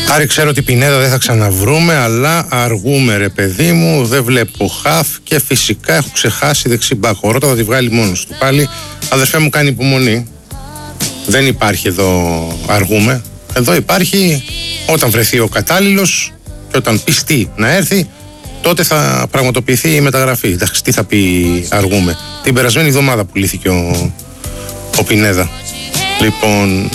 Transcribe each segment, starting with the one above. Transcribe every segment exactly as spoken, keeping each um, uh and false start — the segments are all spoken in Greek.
Άρη, ξέρω ότι Πινέδα δεν θα ξαναβρούμε, αλλά αργούμε ρε παιδί μου, δεν βλέπω χαφ και φυσικά έχω ξεχάσει δεξί μπακ. Ο Ρώτα θα τη βγάλει μόνος του. Πάλι, αδερφέ μου, κάνει υπομονή. Δεν υπάρχει εδώ αργούμε. Εδώ υπάρχει όταν βρεθεί ο κατάλληλος και όταν πιστεί να έρθει, τότε θα πραγματοποιηθεί η μεταγραφή. Εντάξει, τι θα πει αργούμε. Την περασμένη εβδομάδα πουλήθηκε ο, ο Πινέδα. Λοιπόν,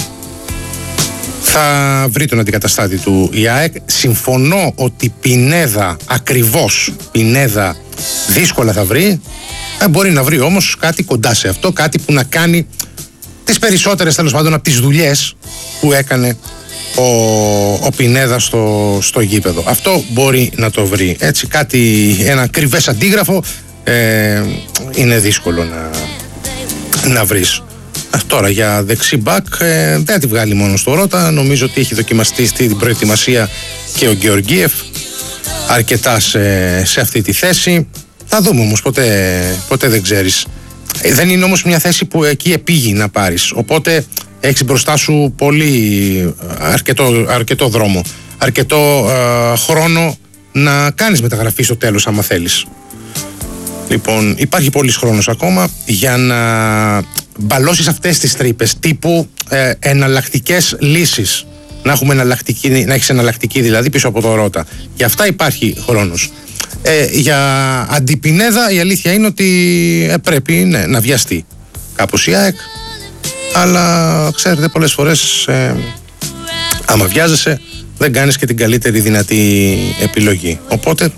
θα βρει τον αντικαταστάτη του η ΑΕΚ. Συμφωνώ ότι Πινέδα, ακριβώς Πινέδα, δύσκολα θα βρει. Ε, μπορεί να βρει όμως κάτι κοντά σε αυτό, κάτι που να κάνει τις περισσότερες, τέλος πάντων, από τις δουλειές που έκανε ο, ο Πινέδα στο, στο γήπεδο. Αυτό μπορεί να το βρει. Έτσι, κάτι, ένα ακριβές αντίγραφο ε, είναι δύσκολο να, να βρεις. Τώρα για δεξί μπακ ε, δεν τη βγάλει μόνο στο Ρώτα. Νομίζω ότι έχει δοκιμαστεί στην προετοιμασία και ο Γεωργίεφ αρκετά σε, σε αυτή τη θέση. Θα δούμε όμως, ποτέ, ποτέ δεν ξέρεις. Ε, δεν είναι όμως μια θέση που εκεί επήγει να πάρεις. Οπότε έχεις μπροστά σου πολύ αρκετό, αρκετό δρόμο, αρκετό ε, χρόνο να κάνεις μεταγραφή στο τέλος άμα θέλεις. Λοιπόν, υπάρχει πολύς χρόνος ακόμα για να μπαλώσεις αυτές τις τρύπες τύπου ε, εναλλακτικές λύσεις. Να, έχουμε εναλλακτική, να έχεις εναλλακτική δηλαδή πίσω από το Ρώτα. Για αυτά υπάρχει χρόνος. Ε, για αντιπινέδα η αλήθεια είναι ότι ε, πρέπει ναι, να βιαστεί κάπως η ΑΕΚ. Αλλά ξέρετε, πολλές φορές ε, άμα βιάζεσαι δεν κάνεις και την καλύτερη δυνατή επιλογή. Οπότε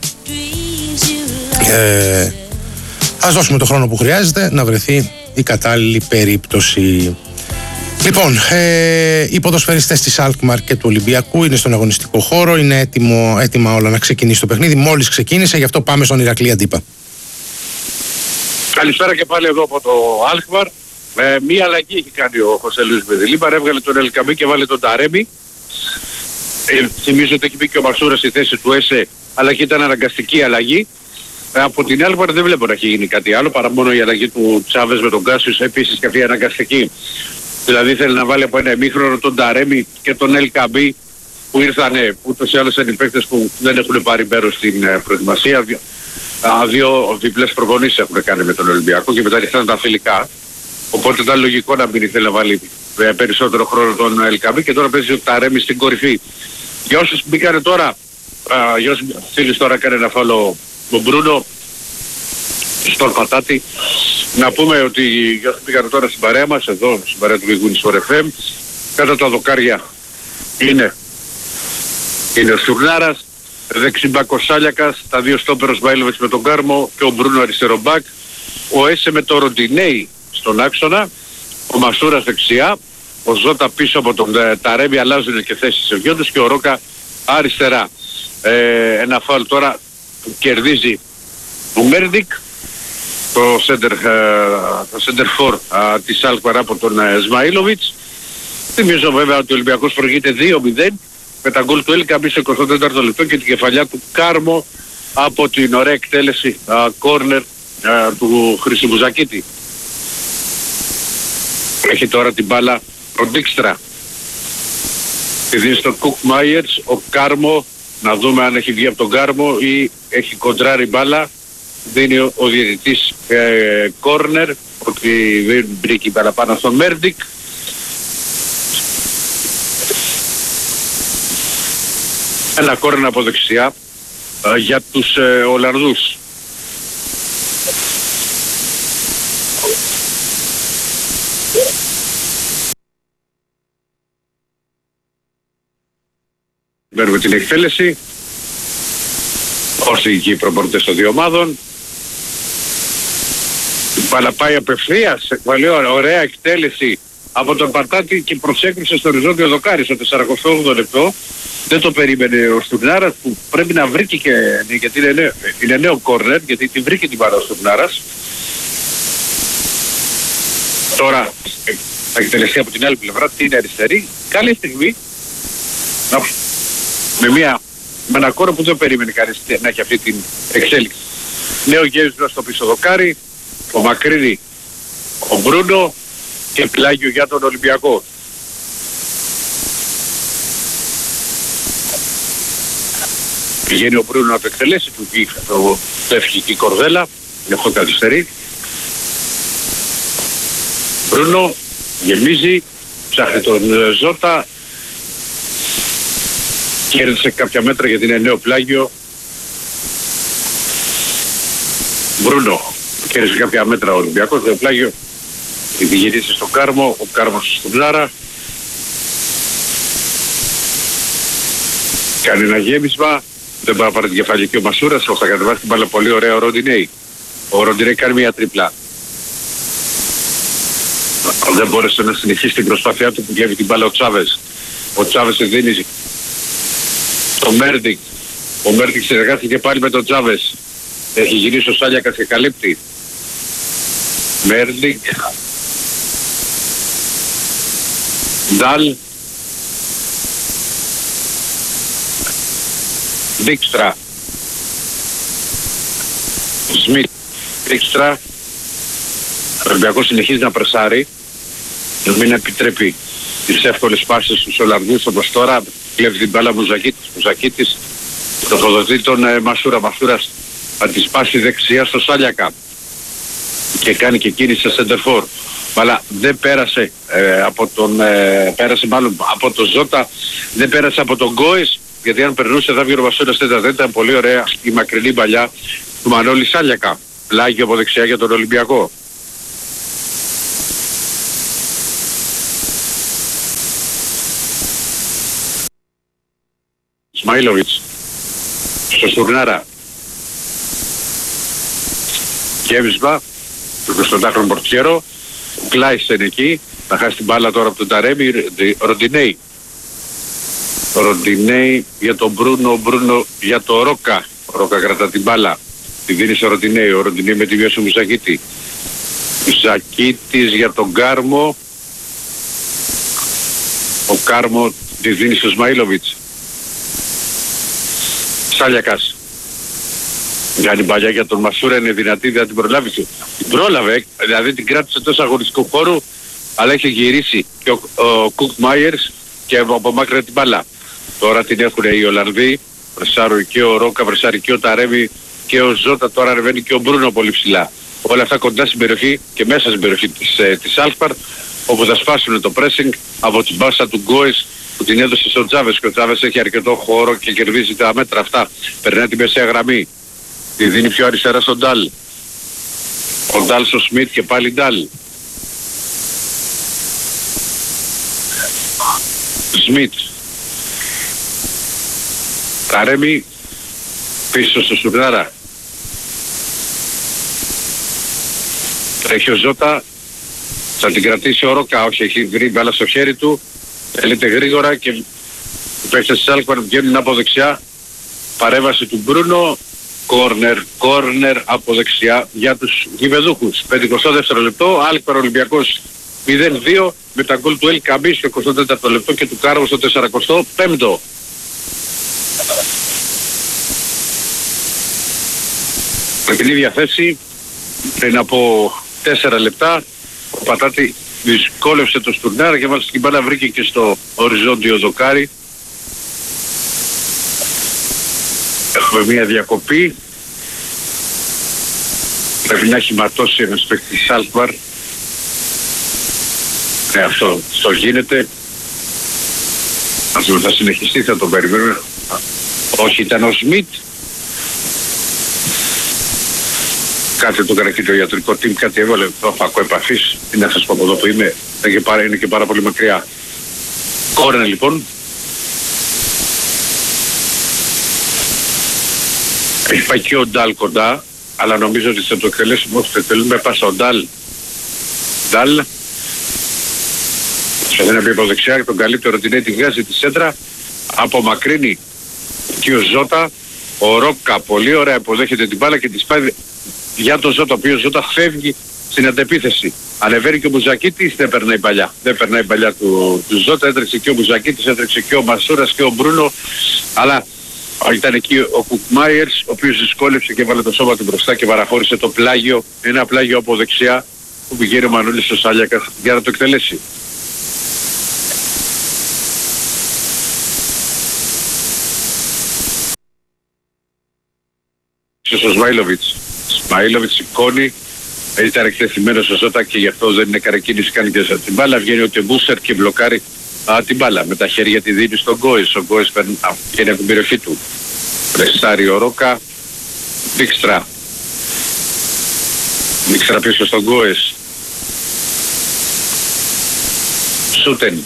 ε, ας δώσουμε το χρόνο που χρειάζεται να βρεθεί η κατάλληλη περίπτωση. Λοιπόν, ε, οι ποδοσφαιριστές της Αλκμαρ και του Ολυμπιακού είναι στον αγωνιστικό χώρο, είναι έτοιμο, έτοιμα όλα να ξεκινήσει το παιχνίδι. Μόλις ξεκίνησε, γι' αυτό πάμε στον Ηρακλή Αντίπα. Καλησπέρα και πάλι εδώ από το Αλκμαρ. Ε, μία αλλαγή έχει κάνει ο Χωσέ Λουίς Μπεδιλίμπαρ, έβγαλε τον Ελκαμπή και βάλε τον Ταρέμι. Ε, θυμίζω ότι έχει μπει και ο Μασούρας στη θέση του ΕΣΕ, αλλά και ήταν αναγκαστική αλλαγή. Ε, από την Αλκμαρ δεν βλέπω να έχει γίνει κάτι άλλο παρά μόνο η αλλαγή του Τσάβες με τον Κάσιους, επίσης και αυτή αναγκαστική. Δηλαδή θέλει να βάλει από ένα ημίχρονο τον Ταρέμι και τον Ελκαμπή που ήρθανε, ούτως ή άλλως είναι οι παίκτες που δεν έχουν πάρει μέρος στην ε, προετοιμασία. Δύο, δύο διπλές προπονήσεις έχουν κάνει με τον Ολυμπιακό και μετά ήρθαν τα φιλικά. Οπότε ήταν λογικό να μην ήθελε να βάλει ε, περισσότερο χρόνο τον Ελκαμπή και τώρα παίζει ο Ταρέμι στην κορυφή. Για όσους μπήκανε τώρα, α, για όσους θέλεις τώρα κάνει ένα φάλο ο Μπρούνο στον Πατάτη, να πούμε ότι για όσους πήγαν τώρα στην παρέα μας, εδώ στην παρέα του Βιγούνης στο εφ εμ, κάτω τα δοκάρια είναι, είναι ο Στουρνάρας, δεξιμπακ ο Σάλιακας, τα δύο στόπερος Μαΐλοβιτς με τον Κάρμο και ο Μπρούνο αριστερομπακ, ο Έσε με το Ροντινέι στον άξονα, ο Μασούρας δεξιά, ο Ζώτα πίσω από τον ε, Ταρέμι, αλλάζουν και θέσεις σε δυο τους και ο Ρόκα αριστερά. Ε, ένα φάουλ τώρα που κερδίζει ο Μέρντικ, το center, ε, το center for ε, της Αλκμαρ από τον ε, Σμαΐλοβιτς. Θυμίζω βέβαια ότι ο Ολυμπιακός προηγείται δύο μηδέν με τα γκολ του Ελκαμπή στο εικοστό τέταρτο λεπτό και την κεφαλιά του Κάρμο από την ωραία εκτέλεση κόρνερ του Χρυσιμουζακίτη. Έχει τώρα την μπάλα ο Ντίκστρα. Τη δίνει στον Κουκ Μάιερς, ο Κάρμο, να δούμε αν έχει βγει από τον Κάρμο ή έχει κοντράρει μπάλα. Δίνει ο, ο διαιτητής ε, κόρνερ, ότι δεν βρήκε μπάλα πάνω στον Μέρντικ. Ένα κόρνερ από δεξιά ε, για τους ε, Ολλανδούς. Παίρνουμε την εκτέλεση. Όσοι εκεί προπονητές των δύο ομάδων. Αλλά πάει απευθείας. Πολύ ωραία εκτέλεση από τον Πατάτη και προσέκρισε στο οριζόντιο δοκάρι στο σαρανταοκτώ όγδοο λεπτό. Δεν το περίμενε ο Στουρνάρας που πρέπει να βρήκε και γιατί είναι νέο, είναι νέο κόρνερ, γιατί την βρήκε την μπάλα ο Στουρνάρας. Τώρα θα εκτελεστεί από την άλλη πλευρά, την αριστερή. Καλή στιγμή. Με, μια, με ένα κόρο που δεν περίμενε κανείς να έχει αυτή την εξέλιξη. Νέο γέρισμα στο πίσω δοκάρι, ο Μακρύδη, ο Μπρούνο και πλάγιο για τον Ολυμπιακό. Πηγαίνει ο Μπρούνο να το εκτελέσει, του το, το έφυγε η κορδέλα, γι' αυτό καθυστερεί. Μπρούνο γεμίζει, ψάχνει τον Ζώτα, κέρδισε κάποια μέτρα γιατί είναι νέο πλάγιο. Μπρούνο κέρδισε κάποια μέτρα ο Ολυμπιακός, νέο πλάγιο. Η γυρίσει στον Κάρμο, ο Κάρμος στον Ζάρα. Κάνει ένα γέμισμα, δεν μπορεί να πάρει την κεφαλική ο Μασούρας, θα κατεβάσει την μπάλα πολύ ωραία ο Ροντινέη. Ο Ροντινέη κάνει μια τρίπλα. Δεν μπόρεσε να συνεχίσει την προσπάθειά του που γεύει την μπάλα ο Τσάβες. Ο Τσάβες δίνει το Μέρντικ. Ο Μέρντικ συνεργάστηκε πάλι με τον Τσάβες. Έχει γυρίσει ο Σάλιακας και καλύπτει. Μέρντικ. Ντάλ. Δίκστρα. Σμιτ. Δίκστρα. Ο Ολυμπιακός συνεχίζει να πρεσάρει. Να μην επιτρέπει τις εύκολες πάσες στους Ολλανδούς όπως τώρα. Κλέβει την μπάλα Μουζακίτης. Μουζακίτης τροφοδοτεί τον ε, Μασούρα. Μασούρας θα τη σπάσει δεξιά στο Σάλιακα. Και κάνει και κίνηση σε σεντερφόρ. Αλλά δεν πέρασε ε, από τον... Ε, πέρασε μάλλον από τον Ζώτα. Δεν πέρασε από τον Γκόες. Γιατί αν περνούσε θα βγει ο Μασούρας τέτα. Δεν ήταν πολύ ωραία η μακρινή παλιά του Μανώλη Σάλιακα. Πλάγιο από δεξιά για τον Ολυμπιακό. Ισμαήλοβιτς στο Στουρνάρα. Κέβισμα του εικοσιτετράχρονου πορτιέρο. Ο Κλάισεν εκεί. Θα χάσει την μπάλα τώρα από τον Ταρέμι. Ροντινέη. Ροντινέη για τον Μπρούνο. Ο Μπρούνο για τον Ρόκα. Ο Ρόκα κρατά την μπάλα. Τη δίνει σε Ροντινέη. Ο Ροντινέη με τη βία του Μουζακίτη. Μουζακίτης για τον Κάρμο. Ο Κάρμο τη δίνει στο Ισμαήλοβιτς. Σάλιακας. Κάνει παλιά για τον Μασούρα, είναι δυνατή, δεν την προλάβει. Την πρόλαβε, δηλαδή την κράτησε τόσο αγωνιστικού χώρου, αλλά έχει γυρίσει και ο, ο Κουκ Μάιερς και απομάκρυνε την μπάλα. Τώρα την έχουν οι Ολλανδοί, πρεσάρουν και ο Ρόκα, πρεσάρει και ο Ταρέμι και ο Ζώτα, τώρα ανεβαίνει και ο Μπρούνο πολύ ψηλά. Όλα αυτά κοντά στην περιοχή και μέσα στην περιοχή της, ε, της Άλφαρ, όπου θα σπάσουν το pressing από την μπάσα του Γκόες που την έδωσε στον Τσάβες και ο Τσάβες έχει αρκετό χώρο και κερδίζει τα μέτρα αυτά. Περνάει την μεσαία γραμμή. Τη δίνει πιο αριστερά στον Ντάλ. Ο Ντάλ στο Σμιτ και πάλι Ντάλ. Σμιτ. Ταρέμι πίσω στο Στουρνάρα. Τρέχει ο Ζώτα. Θα την κρατήσει ο Ρόκα. Όχι, έχει βρει μπάλα στο χέρι του. Θέλετε γρήγορα και οι παίκτες της Άλκπαρ βγαίνουν από δεξιά. Παρέμβαση του Μπρούνο. Κόρνερ, κόρνερ από δεξιά για τους γηπεδούχους. πενηκοστό δεύτερο λεπτό, Άλκπαρ Ολυμπιακός μηδέν δύο με τα γκολ του Ελ Καμπή στο εικοστό τέταρτο λεπτό και του Κάρβου στο σαρανταπέντε πέμπτο. Με την ίδια θέση πριν από τέσσερα λεπτά ο Πατάτη δυσκόλευσε το Στουρνάρα και μάλιστα την μπάλα βρήκε και στο οριζόντιο δοκάρι. Έχουμε μια διακοπή. Πρέπει να έχει ματώσει ένας παίκτης Άλκμαρ. Ναι, αυτό, αυτό γίνεται. Αυτό θα συνεχιστεί, θα το περιμένουμε. Όχι, ήταν ο Σμιτ. Κάτι το έκανε και το ιατρικό team, κάτι έβαλε το φακό επαφής. Είναι να σας πω από εδώ που είμαι. Είναι και πάρα, είναι και πάρα πολύ μακριά. Κόρνερ λοιπόν. Έχει πάει και ο Ντάλ κοντά, αλλά νομίζω ότι θα το εκτελέσουμε όσο το θέλουμε. Πάσα ο Ντάλ. Ντάλ. Σε δεν από δεξιά και τον καλύτερο την έτσι βγάζει τη σέντρα. Απομακρύνει και ο Ζώτα. Ο Ρόκα πολύ ωραία υποδέχεται την μπάλα και τη σπάει για τον Ζώτα, ο οποίος Ζώτα φεύγει στην αντεπίθεση. Ανεβαίνει και ο Μουζακίτης, δεν περνάει παλιά. Δεν περνάει παλιά του, του Ζώτα, έτρεξε και ο Μουζακίτης, έτρεξε και ο Μασούρας και ο Μπρούνο. Αλλά ήταν εκεί ο Κουκ Μάιερς, ο οποίος δυσκόλεψε και βάλε το σώμα του μπροστά και παραχώρησε το πλάγιο. Ένα πλάγιο από δεξιά που πηγαίνει ο Μανούλης στο Σάλιακα για να το εκτελέσει. στο Σμαΐλοβιτς. Σμαΐλοβιτς σηκώνει, ήταν εκτεθειμένος ο Ζώτα και γι' αυτό δεν είναι καρακίνηση, κάνει και σαν την μπάλα. Βγαίνει ο Τεμπούσερ και μπλοκάρει α, την μπάλα. Με τα χέρια τη δίνει στον Γκόες. Ο Γκόες παίρνει από την περιοχή του. Πρεσάρει ο Ρόκα. Δίξτρα. Δίξτρα πίσω στον Γκόες. Σούτεν.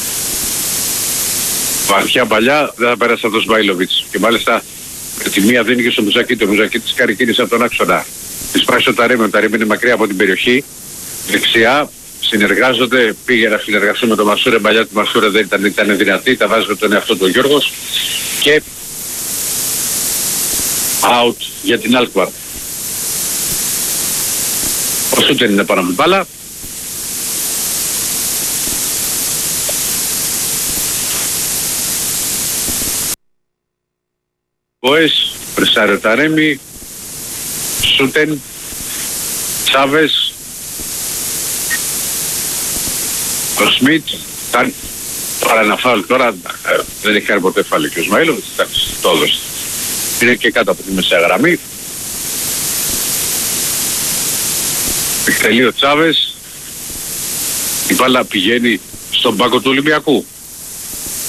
Βαθιά παλιά δεν θα πέρασε από τον Σμαΐλοβιτς. Και μάλιστα με τη μία δίνει και στο Μουζακίτη. Ο Μουζακίτης κάνει κίνηση από τον άξονα. Της πάει στο Ταρέμι. Ο Ταρέμι είναι μακριά από την περιοχή. Δεξιά συνεργάζονται. Πήγε να συνεργαστούν με τον Μασούρε. Παλιά του Μασούρε δεν ήταν, ήταν δυνατή. Τα βάζει με τον εαυτό του Γιώργος. Και out για την Alkmaar. Ο Σούτεν είναι πάνω με την μπάλα. Γκόες, πρεσάρει ο Ταρέμι, Σούτεν, Τσάβες, ο Σμιτ, ήταν τώρα ένα φάουλ, τώρα ε, δεν έχει κάνει ποτέ φάουλ και ο Σμαΐλοβιτς, εντάξει, το έδωσε. Είναι και κάτω από τη μεσαία γραμμή. Εκτελεί ο Τσάβες, η μπάλα πηγαίνει στον πάγκο του Ολυμπιακού.